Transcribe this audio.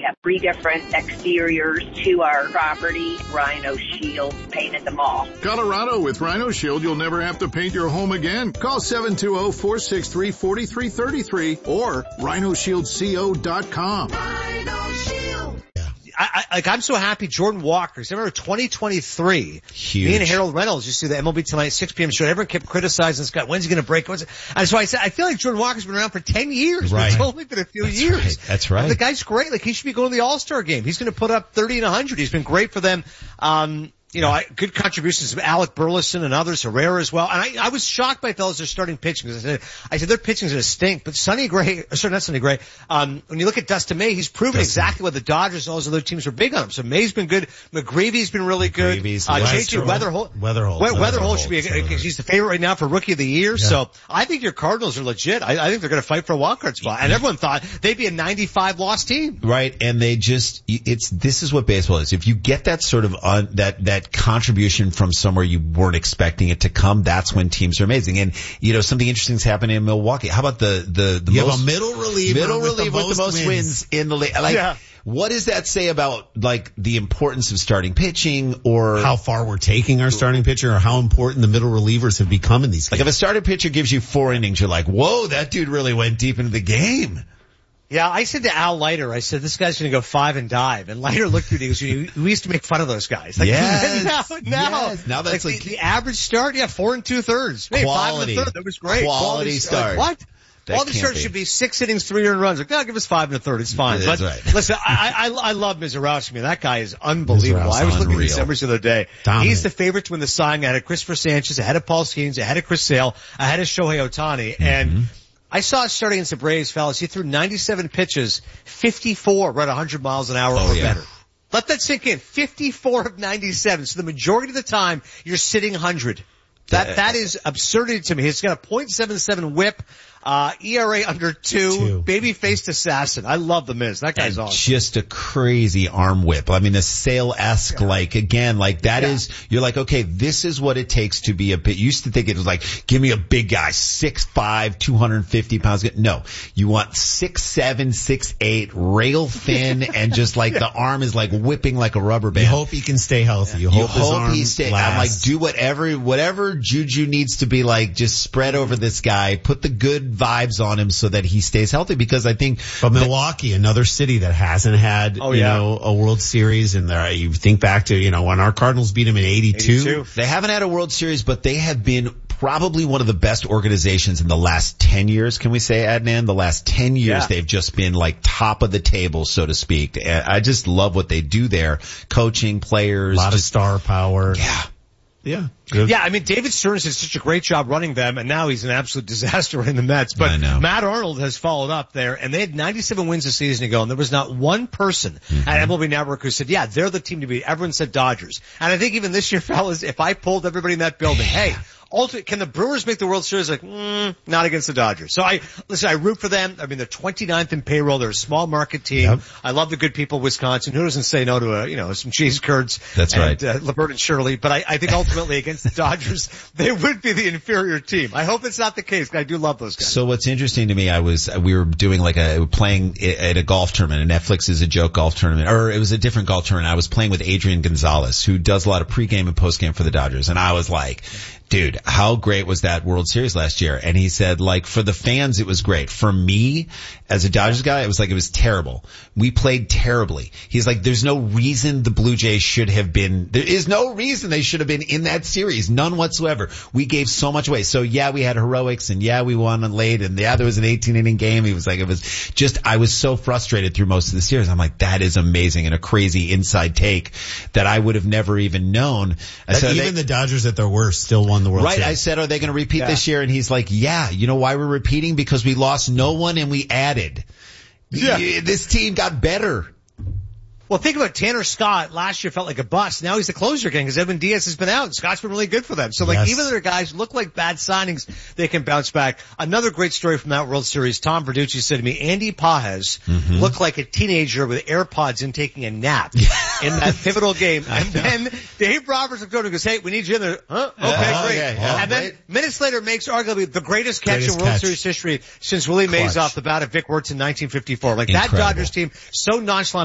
have 3 different exteriors to our property. Rhino Shield painted them all. Colorado, with Rhino Shield, you'll never have to paint your home again. Call 720-463-4333 or rhinoshieldco.com. Rhino Shield. I'm so happy Jordan Walker, because I remember 2023, Huge. me and Harold Reynolds used to do the MLB Tonight 6 p.m. show. Everyone kept criticizing Scott. When's he going to break? And so I said, I feel like Jordan Walker's been around for 10 years. Right. But it's only been a few years. That's right. And the guy's great. Like, he should be going to the All-Star game. He's going to put up 30 and 100. He's been great for them. Good contributions of Alec Burleson and others, Herrera as well. And I was shocked by fellas they're starting pitching, because I said their pitching's going to stink. But Sonny Gray, not Sonny Gray, when you look at Dustin May, he's proven exactly what the Dodgers and all those other teams were big on him. So May's been good. McGreevy's been really good. JJ Weatherholt should be, he's the favorite right now for Rookie of the Year. Yeah. So I think your Cardinals are legit. I think they're going to fight for a wild card spot. And everyone thought they'd be a 95 loss team. Right. And this is what baseball is. If you get that sort of, that contribution from somewhere you weren't expecting it to come, that's when teams are amazing. And, something interesting's happening in Milwaukee. How about the you have a middle reliever with the most wins in the league? What does that say about, the importance of starting pitching, or how far we're taking our starting pitcher, or how important the middle relievers have become in these games? If a starting pitcher gives you 4 innings, you're like, whoa, that dude really went deep into the game. Yeah, I said to Al Leiter, I said, this guy's going to go 5 and dive. And Leiter looked at me and he goes, we used to make fun of those guys. Yes. Now that's the average start. Yeah, 4 2/3. Hey, 5 1/3. That was great. Quality start. What? All the starts should be 6 innings, 3 earned runs. Give us 5 1/3. It's fine. That's but right. Listen, I love Mizrachi. That guy is unbelievable. I was looking at his numbers the other day. Dominant. He's the favorite to win the Cy Young ahead of Christopher Sanchez, ahead of Paul Skeens, ahead of Chris Sale, ahead of Shohei Ohtani. And I saw it starting against the Braves, fellas. He threw 97 pitches, 54 right 100 miles an hour or better. Let that sink in. 54 of 97. So the majority of the time, you're sitting 100. That is absurdity to me. He's got a .77 whip. ERA under 2, baby-faced assassin. I love the Miz. That guy's awesome. Just a crazy arm whip. I mean, a Sale-esque, is, you're like, okay, this is what it takes to be you used to think it was like, give me a big guy, 6'5", 250 pounds. No, you want 6'7", 6'8", rail thin, and just the arm is whipping like a rubber band. You hope he can stay healthy. You hope his arm lasts. I'm do whatever juju needs to be just spread over this guy, put the good vibes on him so that he stays healthy, because I think. But Milwaukee, another city that hasn't had, a World Series, and you think back to, when our Cardinals beat him in 82. They haven't had a World Series, but they have been probably one of the best organizations in the last 10 years. Can we say, Adnan? The last 10 years, they've just been top of the table, so to speak. And I just love what they do there. Coaching, players. A lot of star power. Yeah. Yeah. Good. Yeah, I mean, David Stearns did such a great job running them, and now he's an absolute disaster in the Mets. But Matt Arnold has followed up there, and they had 97 wins a season ago, and there was not one person at MLB Network who said, yeah, they're the team to beat. Everyone said Dodgers. And I think even this year, fellas, if I pulled everybody in that building, hey, can the Brewers make the World Series? Not against the Dodgers. So I root for them. I mean, they're 29th in payroll. They're a small market team. Yep. I love the good people of Wisconsin. Who doesn't say no to some cheese curds? That's right. Laverne and Shirley. But I think ultimately against the Dodgers, they would be the inferior team. I hope it's not the case, but I do love those guys. So what's interesting to me, we were doing playing at a golf tournament, and Netflix is a joke golf tournament, or it was a different golf tournament. I was playing with Adrian Gonzalez, who does a lot of pregame and postgame for the Dodgers, and I was like, dude, how great was that World Series last year? And he said, for the fans, it was great. For me, as a Dodgers guy, it was terrible. We played terribly. He's like, there's no reason the Blue Jays there is no reason they should have been in that series. None whatsoever. We gave so much away. So we had heroics, and we won late, and there was an 18-inning game. I was so frustrated through most of the series. I'm like, that is amazing, and a crazy inside take that I would have never even known. Even the Dodgers at their worst still won the World Series. Right, I said, are they going to repeat this year? And he's like, yeah. You know why we're repeating? Because we lost no one and we added. Yeah. This team got better. Well, think about Tanner Scott. Last year felt like a bust. Now he's the closer again because Edwin Diaz has been out. And Scott's been really good for them. So even though their guys look like bad signings, they can bounce back. Another great story from that World Series. Tom Verducci said to me, Andy Pages looked like a teenager with AirPods in taking a nap in that pivotal game. And then Dave Roberts looked over and goes, hey, we need you in there. Huh? Okay, great. And then minutes later makes arguably the greatest catch in World Series history since Willie Mays off the bat of Vic Wertz in 1954. That Dodgers team, so nonchalant.